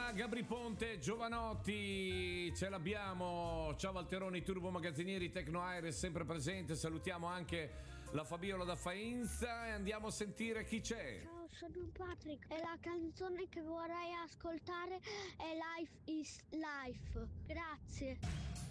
Linea Gabri Ponte, Giovanotti, ce l'abbiamo. Ciao Valteroni, Turbo Magazzinieri, Tecno Air sempre presente. Salutiamo anche la Fabiola da Faenza e andiamo a sentire chi c'è. Ciao, sono Patrick e la canzone che vorrei ascoltare è Life is Life. Grazie.